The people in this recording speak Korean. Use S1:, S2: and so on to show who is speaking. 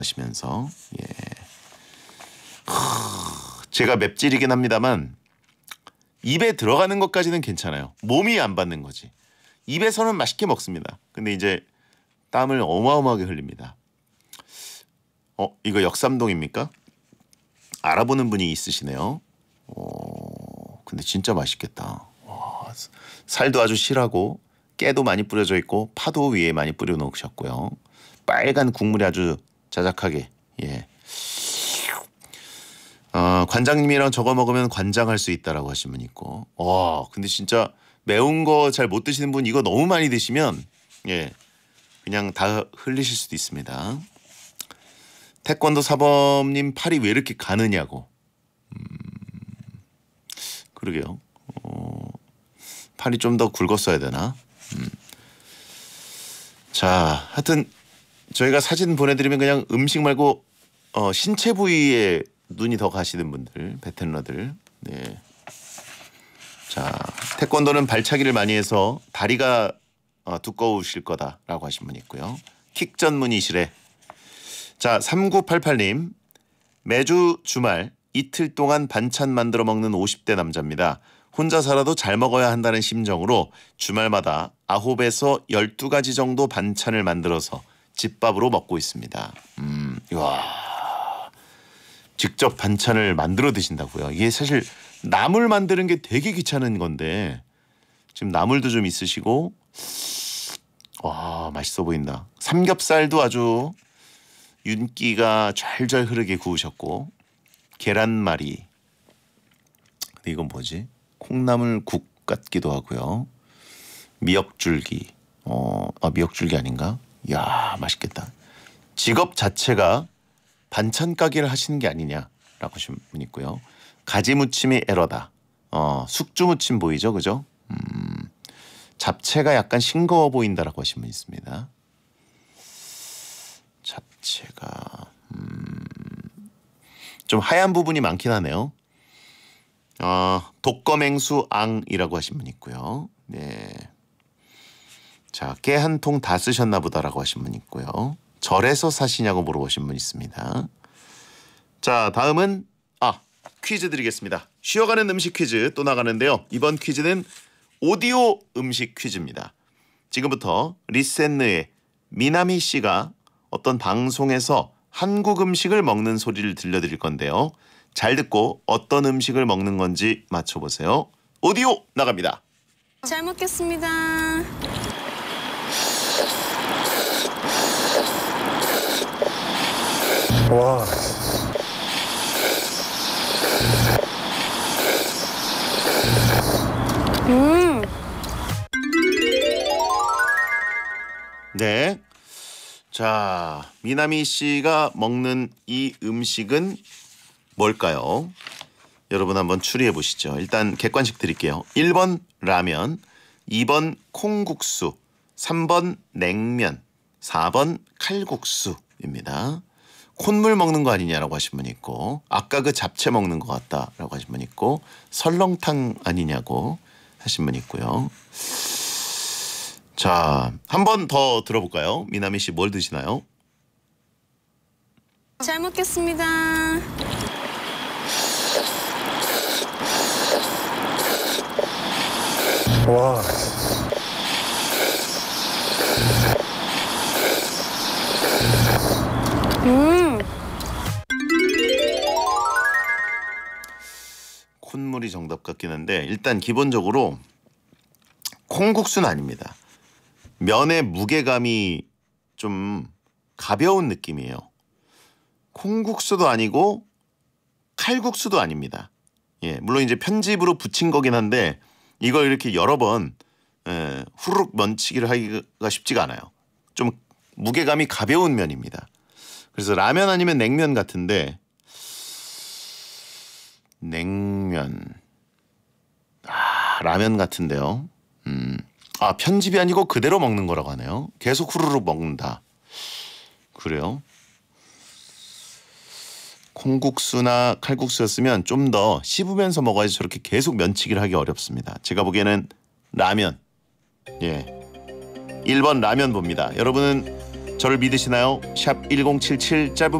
S1: 하시면서 예. 제가 맵찔이긴 합니다만 입에 들어가는 것까지는 괜찮아요. 몸이 안 받는 거지. 입에서는 맛있게 먹습니다. 근데 이제 땀을 어마어마하게 흘립니다. 이거 역삼동입니까? 알아보는 분이 있으시네요. 근데 진짜 맛있겠다. 살도 아주 실하고 깨도 많이 뿌려져 있고 파도 위에 많이 뿌려 놓으셨고요. 빨간 국물이 아주 자작하게. 예. 관장님이랑 저거 먹으면 관장할 수 있다라고 하신 분 있고. 근데 진짜 매운 거 잘 못 드시는 분 이거 너무 많이 드시면 예. 그냥 다 흘리실 수도 있습니다. 태권도 사범님 팔이 왜 이렇게 가느냐고. 그러게요. 팔이 좀 더 굵었어야 되나? 자, 하여튼 저희가 사진 보내드리면 그냥 음식 말고 신체 부위에 눈이 더 가시는 분들, 베테너들. 네. 자, 태권도는 발차기를 많이 해서 다리가 두꺼우실 거다라고 하신 분 있고요. 킥 전문이시래. 자, 3988님. 매주 주말 이틀 동안 반찬 만들어 먹는 50대 남자입니다. 혼자 살아도 잘 먹어야 한다는 심정으로 주말마다 9에서 12가지 정도 반찬을 만들어서 집밥으로 먹고 있습니다. 와, 직접 반찬을 만들어 드신다고요. 이게 사실 나물 만드는 게 되게 귀찮은 건데 지금 나물도 좀 있으시고 와, 맛있어 보인다. 삼겹살도 아주 윤기가 잘잘 흐르게 구우셨고 계란말이. 근데 이건 뭐지? 콩나물국 같기도 하고요. 미역줄기. 미역줄기 아닌가? 이야, 맛있겠다. 직업 자체가 반찬 가게를 하시는 게 아니냐라고 하신 분 있고요. 가지무침이 에러다. 숙주무침 보이죠, 그죠? 잡채가 약간 싱거워 보인다라고 하신 분 있습니다. 잡채가 좀 하얀 부분이 많긴 하네요. 독거맹수 앙이라고 하신 분 있고요. 네. 자, 깨 한 통 다 쓰셨나 보다라고 하신 분 있고요. 절에서 사시냐고 물어보신 분 있습니다. 자, 다음은 퀴즈 드리겠습니다. 쉬어가는 음식 퀴즈 또 나가는데요. 이번 퀴즈는 오디오 음식 퀴즈입니다. 지금부터 리센느의 미나미 씨가 어떤 방송에서 한국 음식을 먹는 소리를 들려드릴 건데요. 잘 듣고 어떤 음식을 먹는 건지 맞춰보세요. 오디오 나갑니다.
S2: 잘 먹겠습니다.
S3: 와.
S1: 네. 자, 미나미 씨가 먹는 이 음식은 뭘까요? 여러분 한번 추리해 보시죠. 일단 객관식 드릴게요. 1번 라면, 2번 콩국수, 3번 냉면, 4번 칼국수입니다. 콧물 먹는 거 아니냐라고 하신 분 있고, 아까 그 잡채 먹는 것 같다라고 하신 분 있고, 설렁탕 아니냐고 하신 분 있고요. 자, 한 번 더 들어볼까요? 미나미 씨 뭘 드시나요?
S2: 잘 먹겠습니다.
S3: 와.
S1: 콧물이 정답 같긴 한데 일단 기본적으로 콩국수는 아닙니다. 면의 무게감이 좀 가벼운 느낌이에요. 콩국수도 아니고 칼국수도 아닙니다. 예, 물론 이제 편집으로 붙인 거긴 한데 이걸 이렇게 여러 번 후루룩 면치기를 하기가 쉽지가 않아요. 좀 무게감이 가벼운 면입니다. 그래서 라면 아니면 냉면 같은데 냉면 라면 같은데요. 편집이 아니고 그대로 먹는 거라고 하네요. 계속 후루룩 먹는다. 그래요? 콩국수나 칼국수였으면 좀 더 씹으면서 먹어야지 저렇게 계속 면치기를 하기 어렵습니다. 제가 보기에는 라면. 예. 1번 라면 봅니다. 여러분은 저를 믿으시나요? 샵 1077 짧은